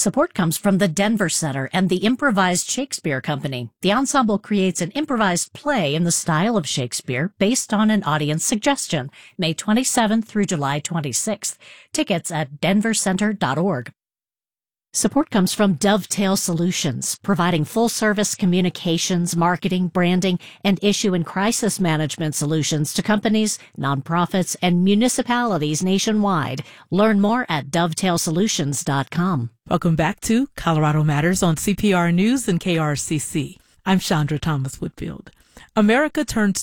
Support comes from the Denver Center and the Improvised Shakespeare Company. The ensemble creates an improvised play in the style of Shakespeare based on an audience suggestion, May 27th through July 26th. Tickets at denvercenter.org. Support comes from Dovetail Solutions, providing full-service communications, marketing, branding, and issue and crisis management solutions to companies, nonprofits, and municipalities nationwide. Learn more at dovetailsolutions.com. Welcome back to Colorado Matters on CPR News and KRCC. I'm Chandra Thomas Whitfield. America turns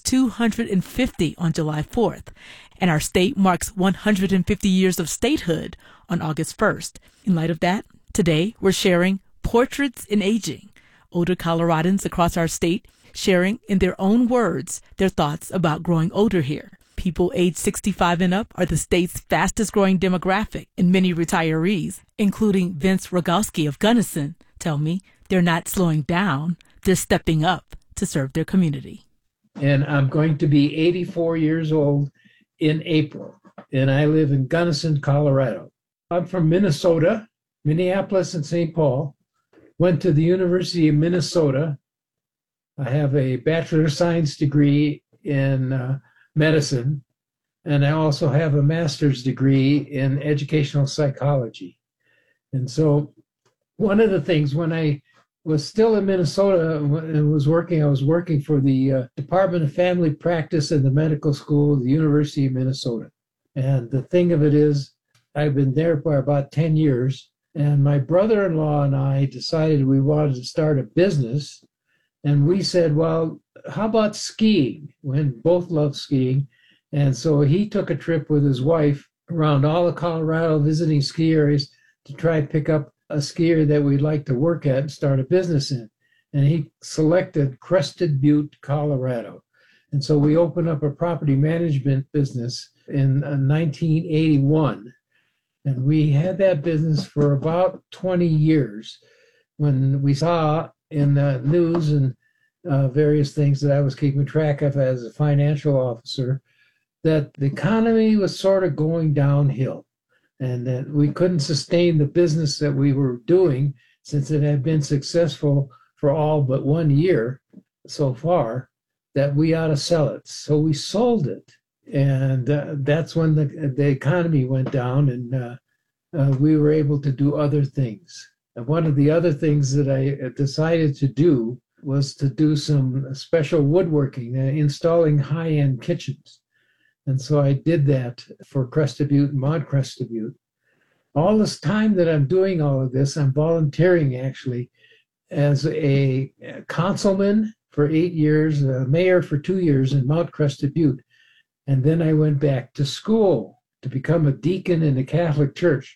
250 on July 4th, and our state marks 150 years of statehood on August 1st. In light of that, today, we're sharing Portraits in Aging, older Coloradans across our state sharing in their own words their thoughts about growing older here. People age 65 and up are the state's fastest growing demographic, and many retirees, including Vince Rogowski of Gunnison, tell me they're not slowing down, they're stepping up to serve their community. And I'm going to be 84 years old in April, and I live in Gunnison, Colorado. I'm from Minnesota, Minneapolis and St. Paul. Went to the University of Minnesota. I have a Bachelor of Science degree in medicine, and I also have a master's degree in educational psychology. And so one of the things, when I was still in Minnesota and I was working for the Department of Family Practice and the medical school of the University of Minnesota. And the thing of it is, I've been there for about 10 years, and my brother-in-law and I decided we wanted to start a business. And we said, well, how about skiing? We both love skiing. And so he took a trip with his wife around all of Colorado, visiting ski areas to try and pick up a skier that we'd like to work at and start a business in. And he selected Crested Butte, Colorado. And so we opened up a property management business in 1981. And we had that business for about 20 years when we saw in the news and various things that I was keeping track of as a financial officer, that the economy was sort of going downhill and that we couldn't sustain the business that we were doing since it had been successful for all but 1 year so far, that we ought to sell it. So we sold it. And that's when the economy went down, and we were able to do other things. And one of the other things that I decided to do was to do some special woodworking, installing high-end kitchens. And so I did that for Crested Butte and Mount Crested Butte. All this time that I'm doing all of this, I'm volunteering actually as a councilman for 8 years, a mayor for 2 years in Mount Crested Butte. And then I went back to school to become a deacon in the Catholic Church.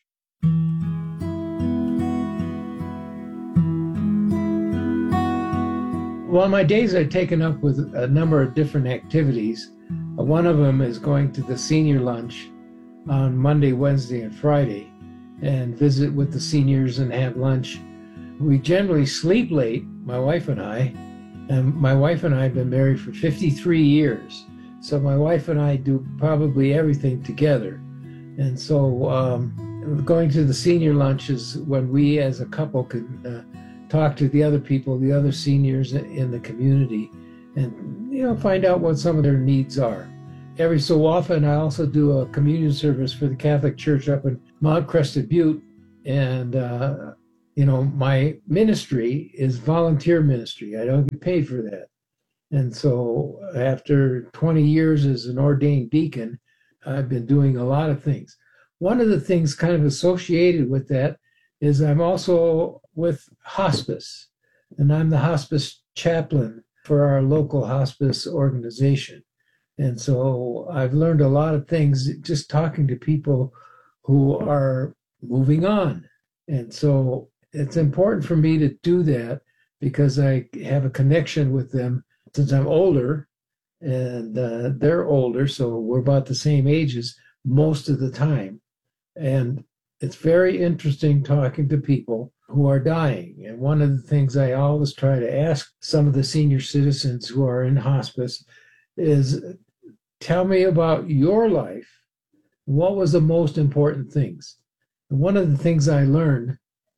Well, my days are taken up with a number of different activities. One of them is going to the senior lunch on Monday, Wednesday, and Friday and visit with the seniors and have lunch. We generally sleep late, my wife and I. And my wife and I have been married for 53 years. So my wife and I do probably everything together. And so going to the senior lunch is when we as a couple can talk to the other people, the other seniors in the community, and find out what some of their needs are. Every so often, I also do a communion service for the Catholic Church up in Mount Crested Butte, and my ministry is volunteer ministry. I don't get paid for that. And so after 20 years as an ordained deacon, I've been doing a lot of things. One of the things kind of associated with that is I'm also with hospice, and I'm the hospice chaplain for our local hospice organization. And so I've learned a lot of things just talking to people who are moving on. And so it's important for me to do that because I have a connection with them since I'm older, and they're older, so we're about the same ages most of the time. And it's very interesting talking to people who are dying. And one of the things I always try to ask some of the senior citizens who are in hospice is, tell me about your life. What was the most important things? And one of the things I learned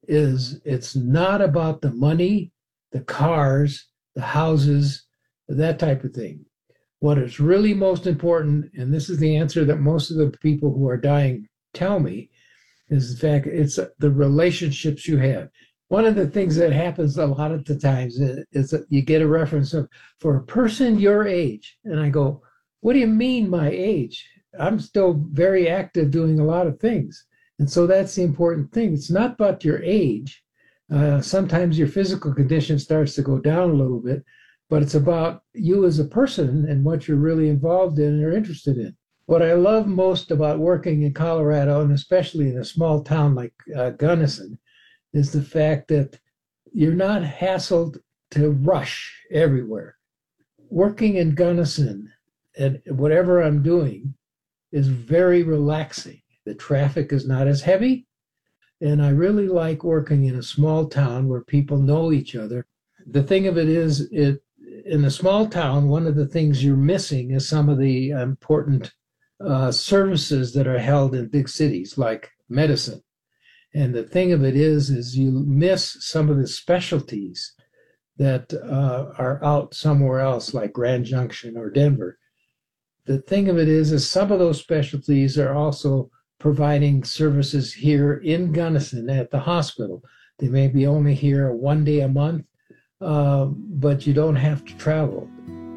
is it's not about the money, the cars, the houses, that type of thing. What is really most important, and this is the answer that most of the people who are dying tell me, is the fact it's the relationships you have. One of the things that happens a lot of the times is that you get a reference of, for a person your age, and I go, what do you mean my age? I'm still very active doing a lot of things. And so that's the important thing. It's not about your age. Sometimes your physical condition starts to go down a little bit, but it's about you as a person and what you're really involved in and are interested in. What I love most about working in Colorado, and especially in a small town like Gunnison, is the fact that you're not hassled to rush everywhere. Working in Gunnison and whatever I'm doing is very relaxing. The traffic is not as heavy, and I really like working in a small town where people know each other. The thing of it is, in a small town, one of the things you're missing is some of the important services that are held in big cities, like medicine. And the thing of it is you miss some of the specialties that are out somewhere else, like Grand Junction or Denver. The thing of it is some of those specialties are also providing services here in Gunnison at the hospital. They may be only here one day a month, but you don't have to travel.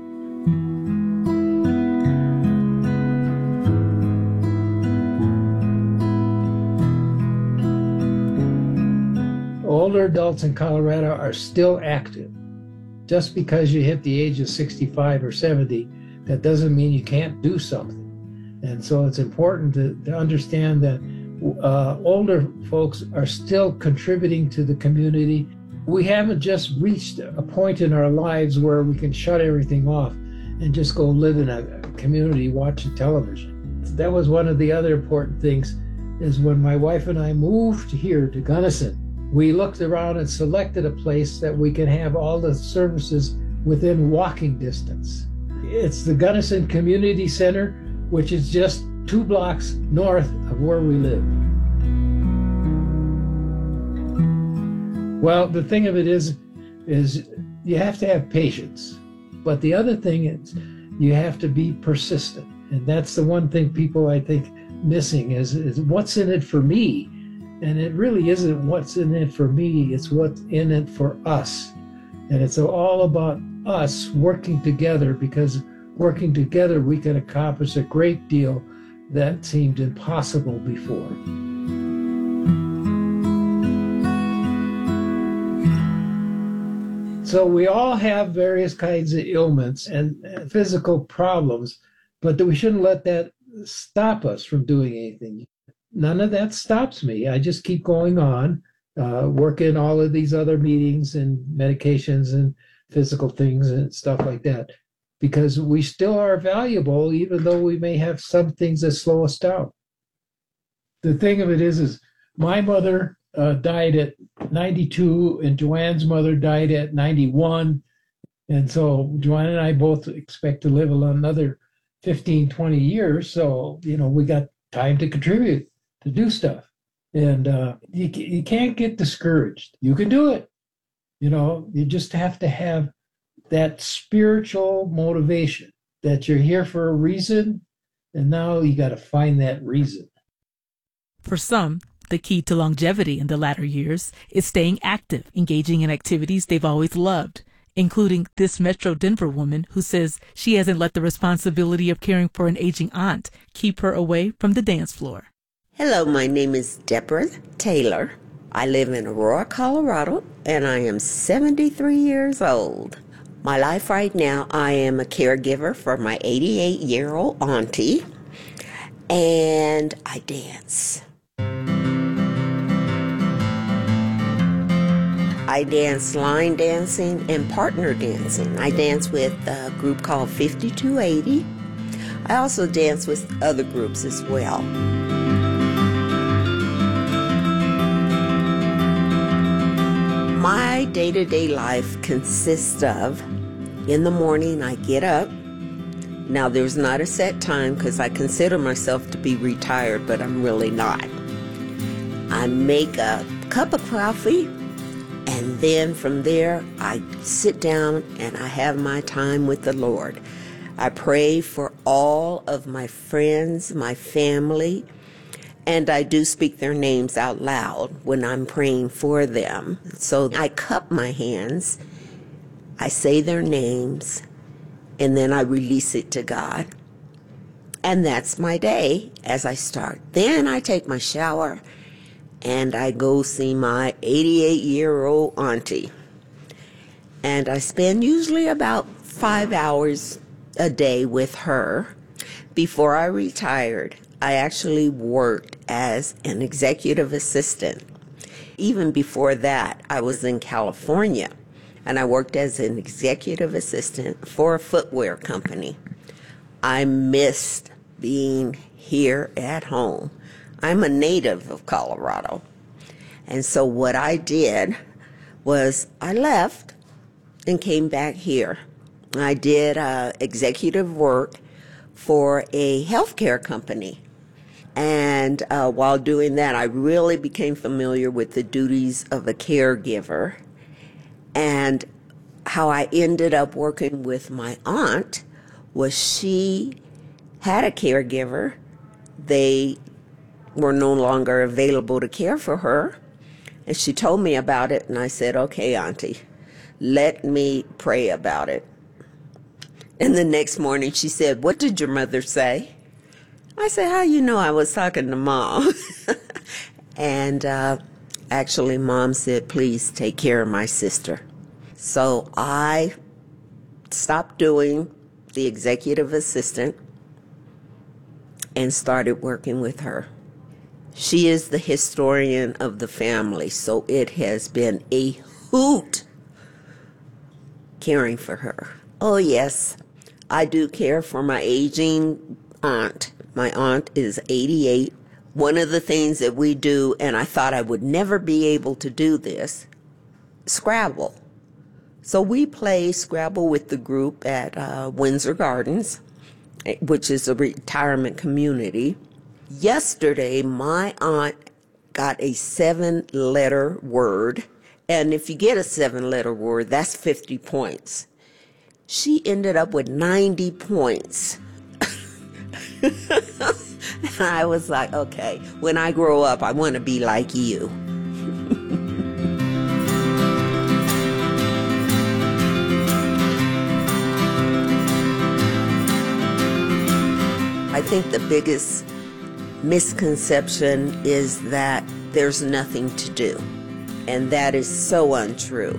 Older adults in Colorado are still active. Just because you hit the age of 65 or 70, that doesn't mean you can't do something. And so it's important to understand that older folks are still contributing to the community. We haven't just reached a point in our lives where we can shut everything off and just go live in a community watching television. That was one of the other important things, is when my wife and I moved here to Gunnison, we looked around and selected a place that we can have all the services within walking distance. It's the Gunnison Community Center, which is just 2 blocks north of where we live. Well, the thing of it is you have to have patience. But the other thing is you have to be persistent. And that's the one thing people, I think, missing is what's in it for me? And it really isn't what's in it for me, it's what's in it for us. And it's all about us working together, because working together we can accomplish a great deal that seemed impossible before. So we all have various kinds of ailments and physical problems, but we shouldn't let that stop us from doing anything. None of that stops me. I just keep going on, working all of these other meetings and medications and physical things and stuff like that, because we still are valuable, even though we may have some things that slow us down. The thing of it is my mother died at 92, and Joanne's mother died at 91. And so Joanne and I both expect to live another 15, 20 years. So, we got time to contribute, to do stuff. And you can't get discouraged. You can do it. You just have to have that spiritual motivation that you're here for a reason, and now you got to find that reason. For some, the key to longevity in the latter years is staying active, engaging in activities they've always loved, including this Metro Denver woman who says she hasn't let the responsibility of caring for an aging aunt keep her away from the dance floor. Hello, my name is Deborah Taylor. I live in Aurora, Colorado, and I am 73 years old. My life right now, I am a caregiver for my 88-year-old auntie, and I dance. I dance line dancing and partner dancing. I dance with a group called 5280. I also dance with other groups as well. My day-to-day life consists of, in the morning I get up. Now there's not a set time because I consider myself to be retired, but I'm really not. I make a cup of coffee, and then from there, I sit down and I have my time with the Lord. I pray for all of my friends, my family, and I do speak their names out loud when I'm praying for them. So I cup my hands, I say their names, and then I release it to God. And that's my day as I start. Then I take my shower and I go see my 88-year-old auntie. And I spend usually about 5 hours a day with her. Before I retired, I actually worked as an executive assistant. Even before that, I was in California, and I worked as an executive assistant for a footwear company. I missed being here at home. I'm a native of Colorado. And so what I did was I left and came back here. I did executive work for a healthcare company. And while doing that, I really became familiar with the duties of a caregiver. And how I ended up working with my aunt was she had a caregiver. They were no longer available to care for her. And she told me about it, and I said, okay, Auntie, let me pray about it. And the next morning she said, what did your mother say? I said, how you know I was talking to Mom? And actually, Mom said, please take care of my sister. So I stopped doing the executive assistant and started working with her. She is the historian of the family, so it has been a hoot caring for her. Oh, yes, I do care for my aging aunt. My aunt is 88. One of the things that we do, and I thought I would never be able to do this, Scrabble. So we play Scrabble with the group at Windsor Gardens, which is a retirement community. Yesterday, my aunt got a 7-letter word, and if you get a 7-letter word, that's 50 points. She ended up with 90 points. I was like, okay, when I grow up, I want to be like you. I think the biggest misconception is that there's nothing to do, and that is so untrue.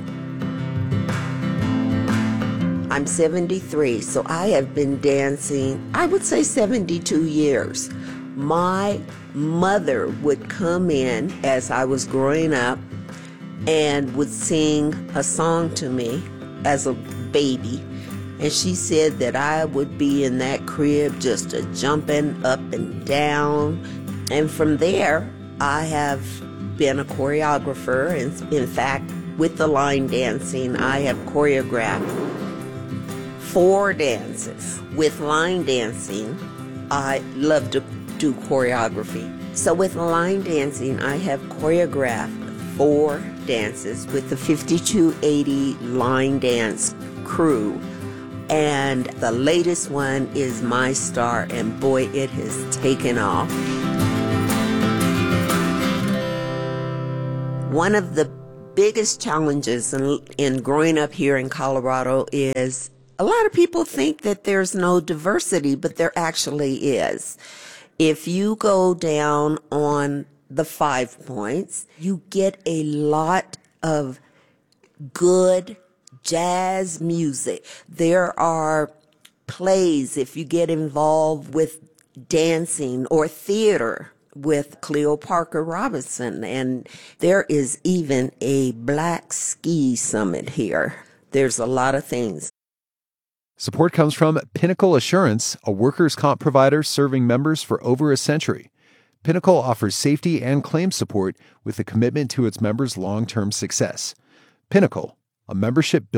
I'm 73, so I have been dancing, I would say 72 years. My mother would come in as I was growing up and would sing a song to me as a baby. And she said that I would be in that crib just jumping up and down. And from there, I have been a choreographer. And in fact, with the line dancing, I have choreographed 4 dances. With line dancing, I love to do choreography. So with line dancing, I have choreographed 4 dances with the 5280 line dance crew. And the latest one is My Star, and boy, it has taken off. One of the biggest challenges in growing up here in Colorado is a lot of people think that there's no diversity, but there actually is. If you go down on the 5 points, you get a lot of good jazz music. There are plays if you get involved with dancing or theater with Cleo Parker Robinson, and there is even a Black Ski Summit here. There's a lot of things. Support comes from Pinnacle Assurance, a workers' comp provider serving members for over a century. Pinnacle offers safety and claim support with a commitment to its members' long-term success. Pinnacle, a membership